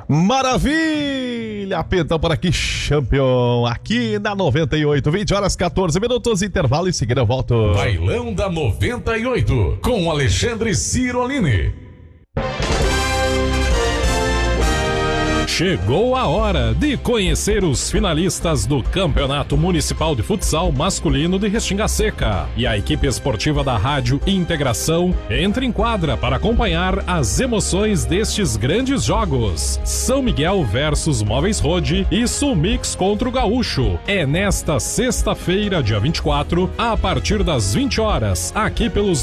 Maravilha! Pentão por aqui, campeão. Aqui na 98, 20 horas 14 minutos, intervalo, em seguida eu volto. Bailão da 98, com Alexandre Cirolini. Chegou a hora de conhecer os finalistas do Campeonato Municipal de Futsal Masculino de Restinga Seca. E a equipe esportiva da Rádio Integração entra em quadra para acompanhar as emoções destes grandes jogos. São Miguel versus Móveis Rode e Sulmix contra o Gaúcho. É nesta sexta-feira, dia 24, a partir das 20 horas, aqui pelos